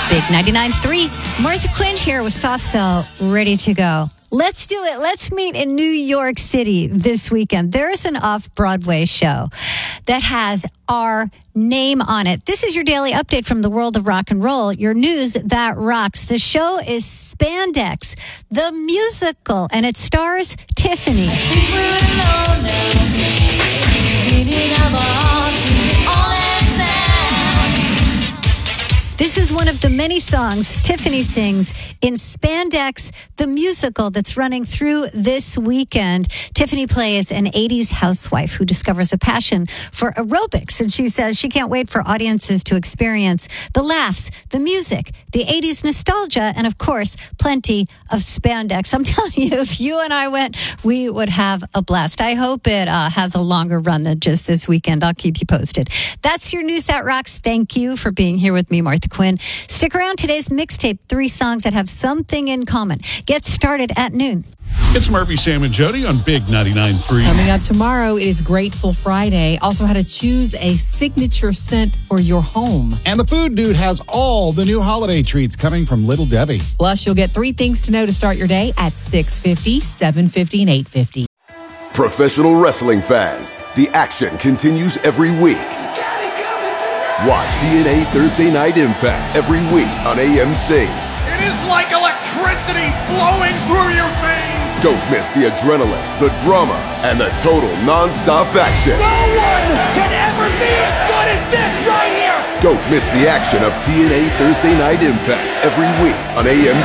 Big 99.3. Martha Quinn here with Soft Cell, ready to go. Let's do it. Let's meet in New York City this weekend. There's an off-Broadway show that has our name on it. This is your daily update from the world of rock and roll, your news that rocks. The show is Spandex, the musical, and it stars Tiffany. I think we're alone now. Beating of our hearts, all that sound. This is one of the many songs Tiffany sings in Spandex, the musical that's running through this weekend. Tiffany plays an 80s housewife who discovers a passion for aerobics, and she says she can't wait for audiences to experience the laughs, the music, the 80s nostalgia, and of course, plenty of spandex. I'm telling you, if you and I went, we would have a blast. I hope it has a longer run than just this weekend. I'll keep you posted. That's your News That Rocks. Thank you for being here with me, Martha Quinn. Stick around. Today's mixtape, 3 songs that have something in common. Get started at noon. It's Murphy, Sam, and Jody on Big 99.3. Coming up tomorrow, it is Grateful Friday. Also, how to choose a signature scent for your home. And the Food Dude has all the new holiday treats coming from Little Debbie. Plus, you'll get 3 things to know to start your day at 6:50, 7:50, and 8:50. Professional wrestling fans, the action continues every week. Watch TNA Thursday Night Impact every week on AMC. It is like electricity flowing through your veins. Don't miss the adrenaline, the drama, and the total non-stop action. No one can ever be as good as this right here. Don't miss the action of TNA Thursday Night Impact every week on AMC.